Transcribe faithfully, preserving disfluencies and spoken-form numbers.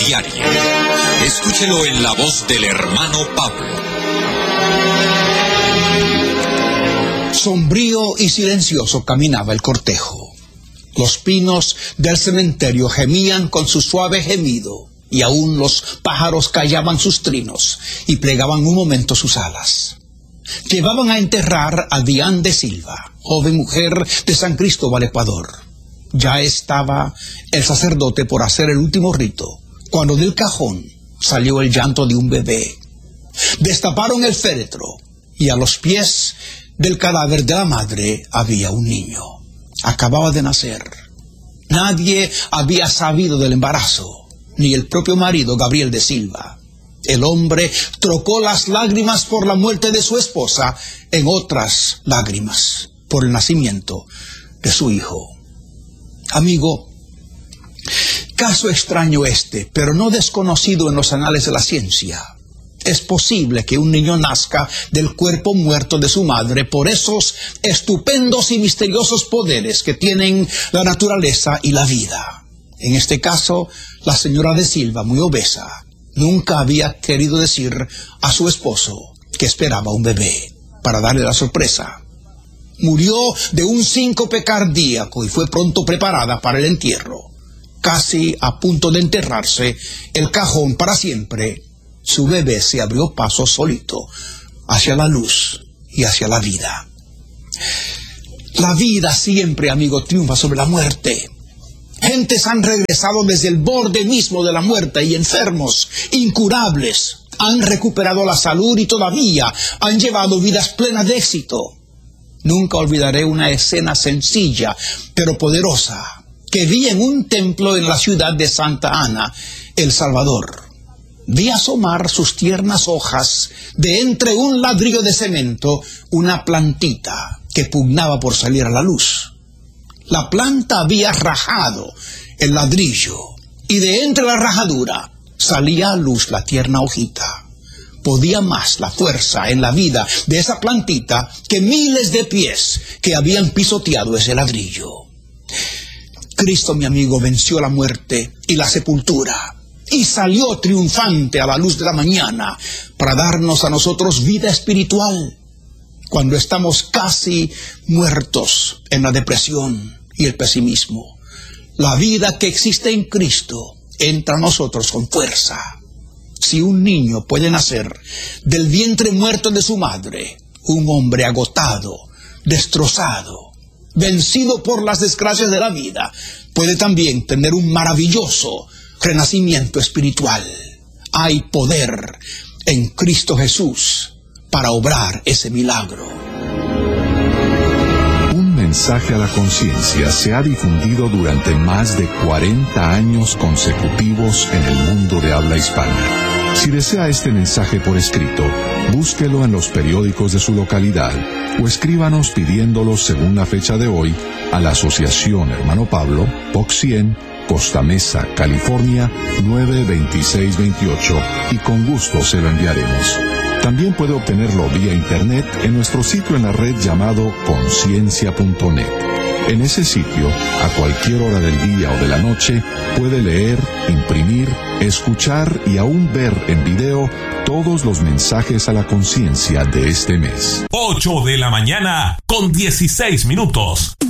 diario. Escúchelo en la voz del hermano Pablo. Sombrío y silencioso caminaba el cortejo. Los pinos del cementerio gemían con su suave gemido, y aún los pájaros callaban sus trinos y plegaban un momento sus alas. Llevaban a enterrar a Diane de Silva, joven mujer de San Cristóbal, Ecuador. Ya estaba el sacerdote por hacer el último rito, cuando del cajón salió el llanto de un bebé. Destaparon el féretro, y a los pies del cadáver de la madre había un niño. Acababa de nacer. Nadie había sabido del embarazo, ni el propio marido Gabriel de Silva. El hombre trocó las lágrimas por la muerte de su esposa en otras lágrimas por el nacimiento de su hijo. Amigo, caso extraño este, pero no desconocido en los anales de la ciencia. Es posible que un niño nazca del cuerpo muerto de su madre por esos estupendos y misteriosos poderes que tienen la naturaleza y la vida. En este caso, la señora de Silva, muy obesa, nunca había querido decir a su esposo que esperaba un bebé para darle la sorpresa. Murió de un síncope cardíaco y fue pronto preparada para el entierro. Casi a punto de enterrarse el cajón para siempre, su bebé se abrió paso solito hacia la luz y hacia la vida. La vida siempre, amigo, triunfa sobre la muerte. Gentes han regresado desde el borde mismo de la muerte y enfermos, incurables, han recuperado la salud y todavía han llevado vidas plenas de éxito. Nunca olvidaré una escena sencilla, pero poderosa, que vi en un templo en la ciudad de Santa Ana, El Salvador. Vi asomar sus tiernas hojas de entre un ladrillo de cemento una plantita que pugnaba por salir a la luz. La planta había rajado el ladrillo y de entre la rajadura salía a luz la tierna hojita. Podía más la fuerza en la vida de esa plantita que miles de pies que habían pisoteado ese ladrillo. Cristo, mi amigo, venció la muerte y la sepultura y salió triunfante a la luz de la mañana para darnos a nosotros vida espiritual cuando estamos casi muertos en la depresión y el pesimismo. La vida que existe en Cristo entra a nosotros con fuerza. Si un niño puede nacer del vientre muerto de su madre, un hombre agotado, destrozado, vencido por las desgracias de la vida, puede también tener un maravilloso renacimiento espiritual. Hay poder en Cristo Jesús para obrar ese milagro. Un mensaje a la conciencia se ha difundido durante más de cuarenta años consecutivos en el mundo de habla hispana. Si desea este mensaje por escrito, búsquelo en los periódicos de su localidad o escríbanos pidiéndolo según la fecha de hoy a la Asociación Hermano Pablo, Box cien, Costa Mesa, California, nueve veintiséis veintiocho, y con gusto se lo enviaremos. También puede obtenerlo vía internet en nuestro sitio en la red llamado conciencia punto net. En ese sitio, a cualquier hora del día o de la noche, puede leer, imprimir, escuchar y aún ver en video todos los mensajes a la conciencia de este mes. ocho de la mañana con dieciséis minutos.